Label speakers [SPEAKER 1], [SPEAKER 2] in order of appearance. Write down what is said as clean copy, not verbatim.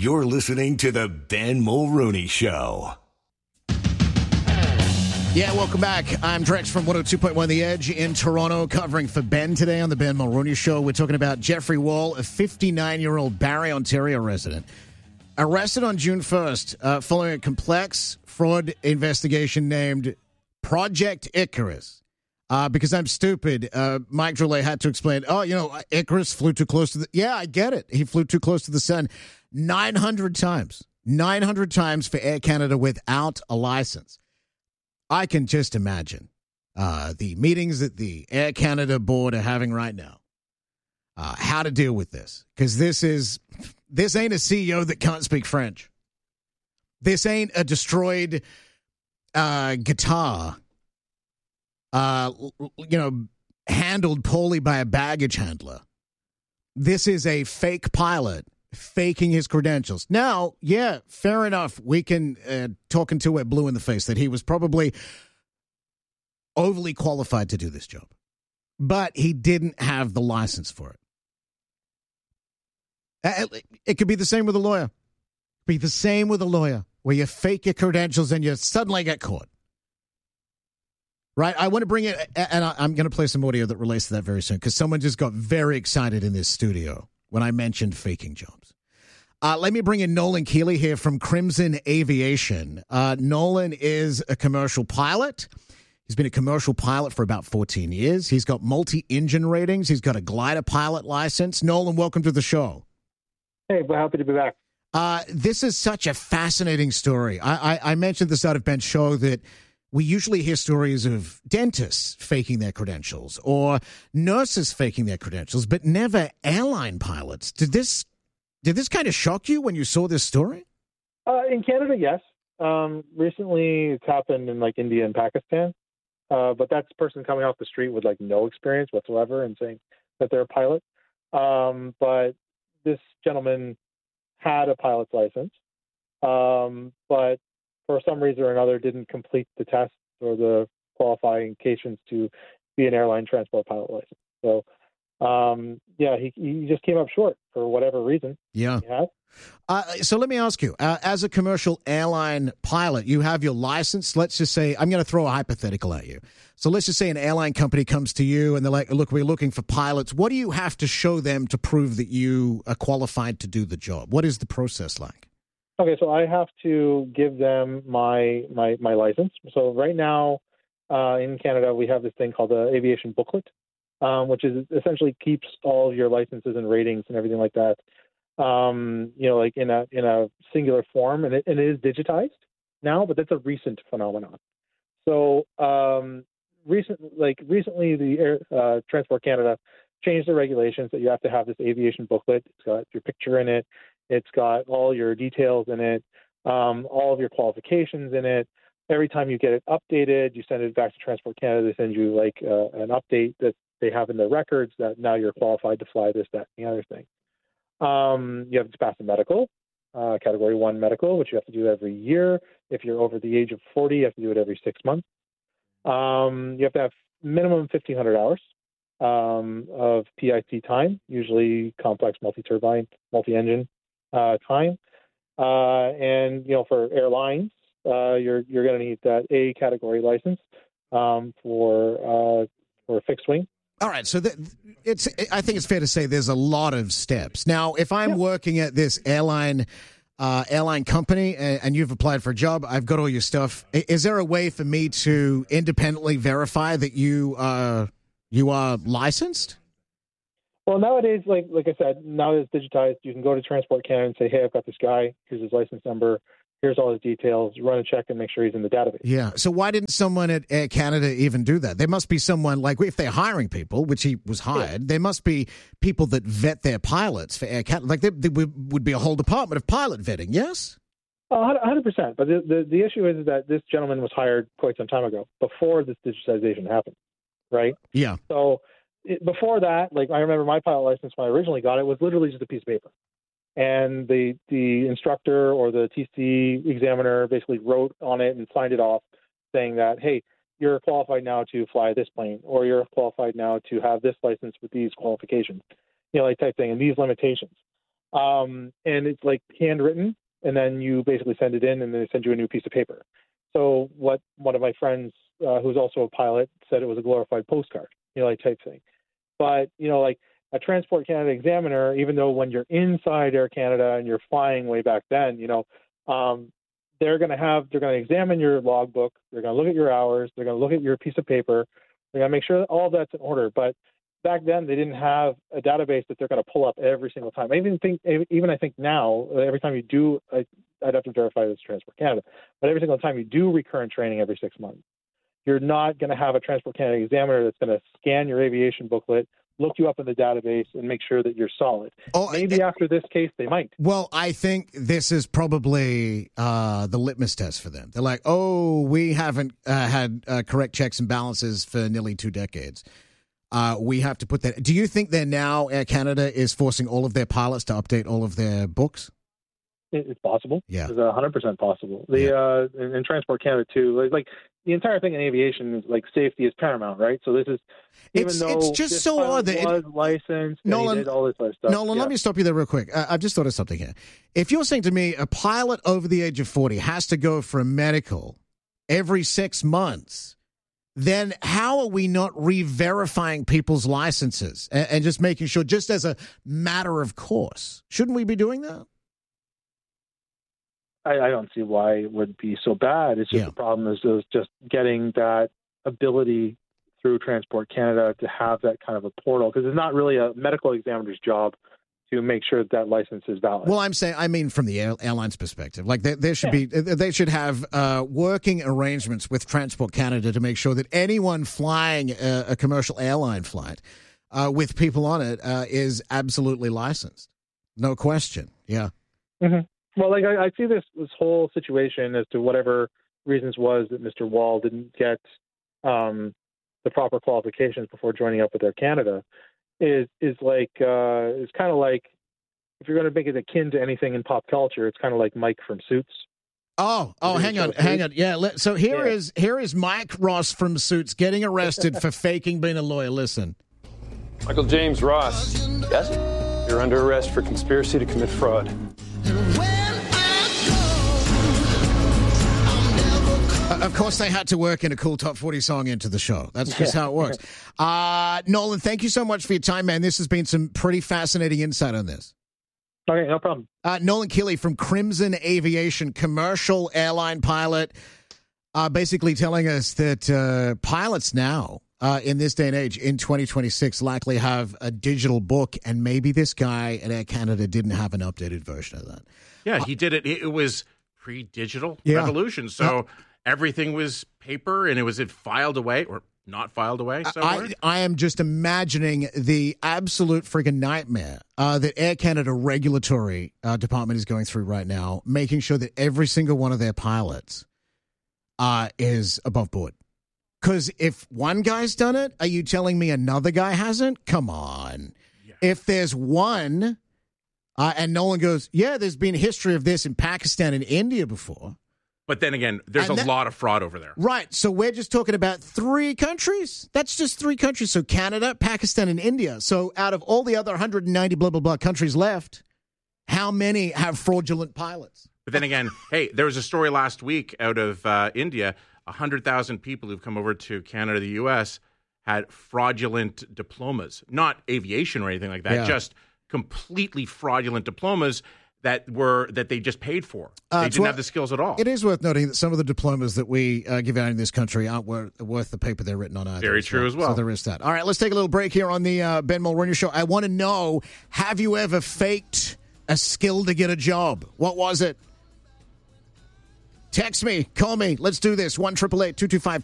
[SPEAKER 1] You're listening to the Ben Mulrooney Show.
[SPEAKER 2] Yeah, welcome back. I'm Drex from 102.1 The Edge in Toronto, covering for Ben today on the Ben Mulrooney Show. We're talking about Jeffrey Wall, a 59-year-old Barrie, Ontario resident, arrested on June 1st following a complex fraud investigation named Project Icarus. Because I'm stupid, Mike Drolet had to explain, Icarus flew too close to the... Yeah, I get it. He flew too close to the sun 900 times. 900 times for Air Canada without a license. I can just imagine the meetings that the Air Canada board are having right now, how to deal with this. Because this ain't a CEO that can't speak French. This ain't a destroyed guitar, handled poorly by a baggage handler. This is a fake pilot faking his credentials. Now, yeah, fair enough. We can talk until we're blue in the face that he was probably overly qualified to do this job. But he didn't have the license for it. It could be the same with a lawyer. Be the same with a lawyer, where you fake your credentials and you suddenly get caught. Right? I want to bring it, and I'm going to play some audio that relates to that very soon, because someone just got very excited in this studio when I mentioned faking jobs. Let me bring in Nolan Keeley here from Crimson Aviation. Nolan is a commercial pilot. He's been a commercial pilot for about 14 years. He's got multi-engine ratings. He's got a glider pilot license. Nolan, welcome to the show.
[SPEAKER 3] Hey, we're happy to be back.
[SPEAKER 2] This is such a fascinating story. I mentioned at the start of Ben's show that we usually hear stories of dentists faking their credentials or nurses faking their credentials, but never airline pilots. Did this kind of shock you when you saw this story?
[SPEAKER 3] In Canada, yes. Recently, it's happened in India and Pakistan, but that's a person coming off the street with no experience whatsoever and saying that they're a pilot. But this gentleman had a pilot's license, but for some reason or another didn't complete the test or the qualifications to be an airline transport pilot license. So, he just came up short for whatever reason.
[SPEAKER 2] Yeah. So let me ask you, as a commercial airline pilot, you have your license. Let's just say, I'm going to throw a hypothetical at you. So let's just say an airline company comes to you and they're like, look, we're looking for pilots. What do you have to show them to prove that you are qualified to do the job? What is the process like?
[SPEAKER 3] Okay, so I have to give them my license. So right now in Canada, we have this thing called the aviation booklet, which is essentially keeps all of your licenses and ratings and everything like that, in a singular form, and it is digitized now, but that's a recent phenomenon. So recently, the Air Transport Canada changed the regulations that you have to have this aviation booklet. It's got your picture in it. It's got all your details in it, all of your qualifications in it. Every time you get it updated, you send it back to Transport Canada. They send you an update that they have in their records that now you're qualified to fly this, that, and the other thing. You have to pass a medical, Category 1 medical, which you have to do every year. If you're over the age of 40, you have to do it every 6 months. You have to have minimum 1,500 hours of PIC time, usually complex multi-turbine, multi-engine time. And for airlines, you're going to need that A category license for fixed wing.
[SPEAKER 2] All right, so I think it's fair to say there's a lot of steps. Now, if I'm working at this airline company and you've applied for a job, I've got all your stuff. Is there a way for me to independently verify that you are licensed?
[SPEAKER 3] Well, nowadays, like I said, now that it's digitized, you can go to Transport Canada and say, hey, I've got this guy. Here's his license number. Here's all his details. Run a check and make sure he's in the database.
[SPEAKER 2] Yeah. So why didn't someone at Air Canada even do that? There must be someone, if they're hiring people, which he was hired, there must be people that vet their pilots for Air Canada. There would be a whole department of pilot vetting, yes?
[SPEAKER 3] 100%. But the issue is that this gentleman was hired quite some time ago, before this digitization happened, right?
[SPEAKER 2] Yeah.
[SPEAKER 3] So before that, I remember my pilot license when I originally got it was literally just a piece of paper. And the instructor or the TC examiner basically wrote on it and signed it off saying that, hey, you're qualified now to fly this plane, or you're qualified now to have this license with these qualifications, type thing, and these limitations. And it's like handwritten, and then you basically send it in, and then they send you a new piece of paper. So what one of my friends, who's also a pilot, said it was a glorified postcard, like type thing. But, like a Transport Canada examiner, even though when you're inside Air Canada and you're flying way back then, they're going to examine your logbook. They're going to look at your hours. They're going to look at your piece of paper. They're going to make sure that all of that's in order. But back then, they didn't have a database that they're going to pull up every single time. I think now, every time you do, I'd have to verify this Transport Canada, but every single time you do recurrent training every 6 months, you're not going to have a Transport Canada examiner that's going to scan your aviation booklet, look you up in the database, and make sure that you're solid. Maybe after this case, they might.
[SPEAKER 2] Well, I think this is probably the litmus test for them. They're like, we haven't had correct checks and balances for nearly 2 decades. We have to put that. Do you think they're now, Air Canada is forcing all of their pilots to update all of their books?
[SPEAKER 3] It's possible.
[SPEAKER 2] Yeah.
[SPEAKER 3] It's 100% possible. In Transport Canada, too, like the entire thing in aviation is like safety is paramount, right? So this is, even though
[SPEAKER 2] it's just
[SPEAKER 3] this
[SPEAKER 2] so odd that
[SPEAKER 3] was licensed, Nolan, he did all this other stuff.
[SPEAKER 2] Nolan, let me stop you there real quick. I've just thought of something here. If you're saying to me a pilot over the age of 40 has to go for a medical every 6 months, then how are we not re-verifying people's licenses and just making sure, just as a matter of course? Shouldn't we be doing that?
[SPEAKER 3] I don't see why it would be so bad. It's just the problem is just getting that ability through Transport Canada to have that kind of a portal, because it's not really a medical examiner's job to make sure that license is valid.
[SPEAKER 2] Well, I mean from the airline's perspective, like there should be, they should have working arrangements with Transport Canada to make sure that anyone flying a commercial airline flight with people on it is absolutely licensed. No question. Yeah.
[SPEAKER 3] Mm-hmm. Well, like I see this whole situation as to whatever reasons was that Mr. Wall didn't get the proper qualifications before joining up with Air Canada is kind of like, if you're going to make it akin to anything in pop culture, it's kind of like Mike from Suits.
[SPEAKER 2] Oh, hang on. Yeah. So here is Mike Ross from Suits getting arrested for faking being a lawyer. Listen.
[SPEAKER 4] Michael James Ross. Yes? You're under arrest for conspiracy to commit fraud.
[SPEAKER 2] Of course, they had to work in a cool top 40 song into the show. That's just how it works. Nolan, thank you so much for your time, man. This has been some pretty fascinating insight on this.
[SPEAKER 3] Okay, no problem.
[SPEAKER 2] Nolan Keeley from Crimson Aviation, commercial airline pilot, basically telling us that pilots now, in this day and age, in 2026, likely have a digital book, and maybe this guy at Air Canada didn't have an updated version of that.
[SPEAKER 5] Yeah, he did it. It was pre-digital revolution, so everything was paper, and it filed away or not filed away somewhere.
[SPEAKER 2] I am just imagining the absolute friggin' nightmare that Air Canada regulatory department is going through right now, making sure that every single one of their pilots is above board. Because if one guy's done it, are you telling me another guy hasn't? Come on. Yeah. If there's one, and Nolan goes, there's been a history of this in Pakistan and India before.
[SPEAKER 5] But then again, there's a lot of fraud over there.
[SPEAKER 2] Right. So we're just talking about 3 countries. That's just 3 countries. So Canada, Pakistan, and India. So out of all the other 190 blah, blah, blah countries left, how many have fraudulent pilots?
[SPEAKER 5] But then again, hey, there was a story last week out of India. 100,000 people who've come over to Canada, the U.S., had fraudulent diplomas. Not aviation or anything like that, just completely fraudulent diplomas that they just paid for. They didn't have the skills at all.
[SPEAKER 2] It is worth noting that some of the diplomas that we give out in this country aren't worth the paper they're written on either.
[SPEAKER 5] Very true as well.
[SPEAKER 2] So there is that. All right, let's take a little break here on the Ben Mulroney Show. I want to know, have you ever faked a skill to get a job? What was it? Text me, call me. Let's do this. 1-888-225